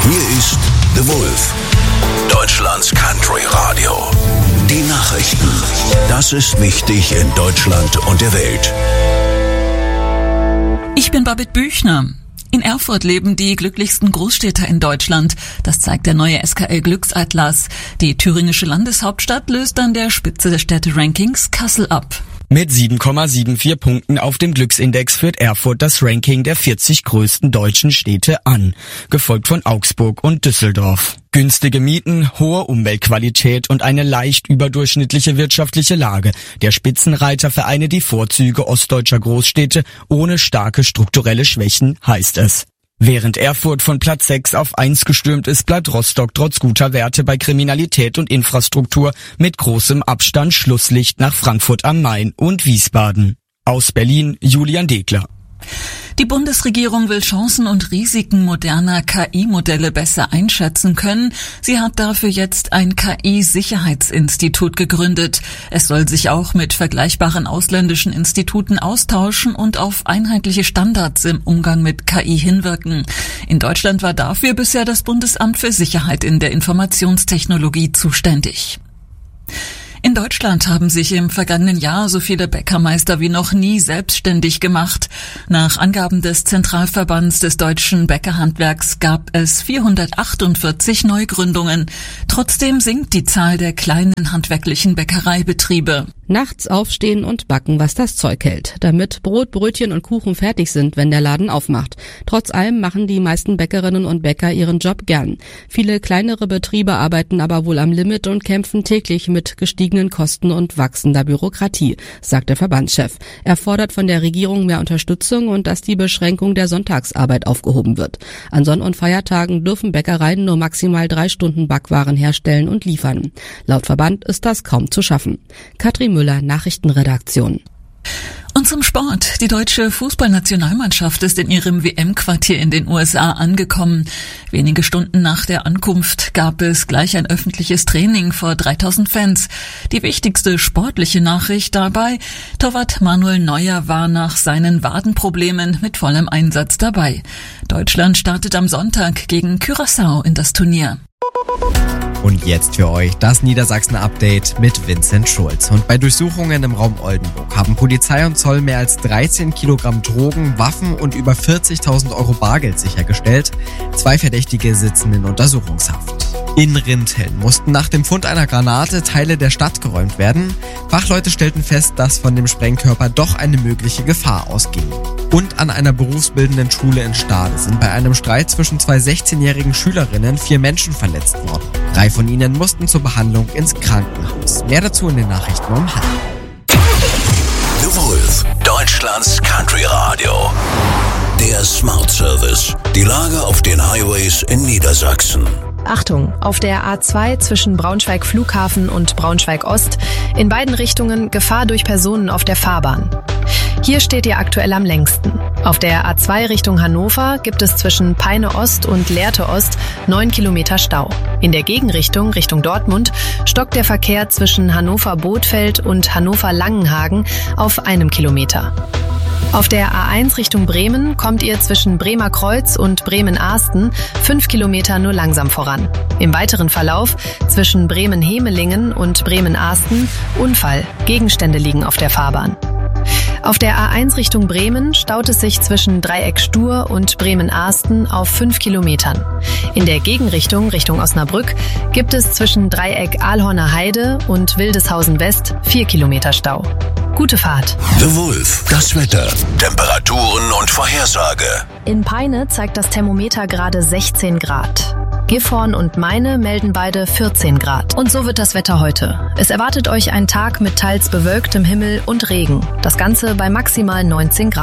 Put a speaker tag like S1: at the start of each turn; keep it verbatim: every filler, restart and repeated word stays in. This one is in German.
S1: Hier ist The Wolf, Deutschlands Country Radio. Die Nachrichten. Das ist wichtig in Deutschland und der Welt.
S2: Ich bin Babette Büchner. In Erfurt leben die glücklichsten Großstädter in Deutschland. Das zeigt der neue S K L-Glücksatlas. Die thüringische Landeshauptstadt löst an der Spitze des Städte-Rankings Kassel ab.
S3: Mit sieben Komma siebenundsiebzig Punkten auf dem Glücksindex führt Erfurt das Ranking der vierzig größten deutschen Städte an, gefolgt von Augsburg und Düsseldorf. Günstige Mieten, hohe Umweltqualität und eine leicht überdurchschnittliche wirtschaftliche Lage. Der Spitzenreiter vereine die Vorzüge ostdeutscher Großstädte ohne starke strukturelle Schwächen, heißt es. Während Erfurt von Platz sechs auf eins gestürmt ist, bleibt Rostock trotz guter Werte bei Kriminalität und Infrastruktur mit großem Abstand Schlusslicht nach Frankfurt am Main und Wiesbaden. Aus Berlin, Julian Degler.
S2: Die Bundesregierung will Chancen und Risiken moderner K I-Modelle besser einschätzen können. Sie hat dafür jetzt ein K I-Sicherheitsinstitut gegründet. Es soll sich auch mit vergleichbaren ausländischen Instituten austauschen und auf einheitliche Standards im Umgang mit K I hinwirken. In Deutschland war dafür bisher das Bundesamt für Sicherheit in der Informationstechnologie zuständig. In Deutschland haben sich im vergangenen Jahr so viele Bäckermeister wie noch nie selbstständig gemacht. Nach Angaben des Zentralverbands des deutschen Bäckerhandwerks gab es vierhundertachtundvierzig Neugründungen. Trotzdem sinkt die Zahl der kleinen handwerklichen Bäckereibetriebe.
S4: Nachts aufstehen und backen, was das Zeug hält, damit Brot, Brötchen und Kuchen fertig sind, wenn der Laden aufmacht. Trotz allem machen die meisten Bäckerinnen und Bäcker ihren Job gern. Viele kleinere Betriebe arbeiten aber wohl am Limit und kämpfen täglich mit gestiegenen Kosten und wachsender Bürokratie, sagt der Verbandschef. Er fordert von der Regierung mehr Unterstützung und dass die Beschränkung der Sonntagsarbeit aufgehoben wird. An Sonn- und Feiertagen dürfen Bäckereien nur maximal drei Stunden Backwaren herstellen und liefern. Laut Verband ist das kaum zu schaffen. Katrin Müller, Nachrichtenredaktion.
S2: Und zum Sport. Die deutsche Fußballnationalmannschaft ist in ihrem W M-Quartier in den U S A angekommen. Wenige Stunden nach der Ankunft gab es gleich ein öffentliches Training vor dreitausend Fans. Die wichtigste sportliche Nachricht dabei: Torwart Manuel Neuer war nach seinen Wadenproblemen mit vollem Einsatz dabei. Deutschland startet am Sonntag gegen Curaçao in das Turnier.
S5: Und jetzt für euch das Niedersachsen-Update mit Vincent Schulz. Und bei Durchsuchungen im Raum Oldenburg haben Polizei und Zoll mehr als dreizehn Kilogramm Drogen, Waffen und über vierzigtausend Euro Bargeld sichergestellt. Zwei Verdächtige sitzen in Untersuchungshaft. In Rinteln mussten nach dem Fund einer Granate Teile der Stadt geräumt werden. Fachleute stellten fest, dass von dem Sprengkörper doch eine mögliche Gefahr ausging. Und an einer berufsbildenden Schule in Stade sind bei einem Streit zwischen zwei sechzehnjährigen Schülerinnen vier Menschen verletzt worden. Drei von ihnen mussten zur Behandlung ins Krankenhaus. Mehr dazu in den Nachrichten um halb.
S1: The Wolf, Deutschlands Country Radio. Der Smart Service. Die Lage auf den Highways in Niedersachsen.
S6: Achtung, auf der A zwei zwischen Braunschweig Flughafen und Braunschweig Ost in beiden Richtungen Gefahr durch Personen auf der Fahrbahn. Hier steht ihr aktuell am längsten. Auf der A zwei Richtung Hannover gibt es zwischen Peine Ost und Lehrte Ost neun Kilometer Stau. In der Gegenrichtung, Richtung Dortmund, stockt der Verkehr zwischen Hannover-Bothfeld und Hannover-Langenhagen auf einem Kilometer. Auf der A eins Richtung Bremen kommt ihr zwischen Bremer Kreuz und Bremen-Ahsten fünf Kilometer nur langsam voran. Im weiteren Verlauf zwischen Bremen-Hemelingen und Bremen-Ahsten Unfall. Gegenstände liegen auf der Fahrbahn. Auf der A eins Richtung Bremen staut es sich zwischen Dreieck Stur und Bremen-Ahsten auf fünf Kilometern. In der Gegenrichtung, Richtung Osnabrück, gibt es zwischen Dreieck Ahlhorner Heide und Wildeshausen West vier Kilometer Stau. Gute Fahrt.
S1: The Wolf, das Wetter, Temperaturen und Vorhersage.
S6: In Peine zeigt das Thermometer gerade sechzehn Grad. Gifhorn und Meine melden beide vierzehn Grad. Und so wird das Wetter heute. Es erwartet euch ein Tag mit teils bewölktem Himmel und Regen. Das Ganze bei maximal neunzehn Grad.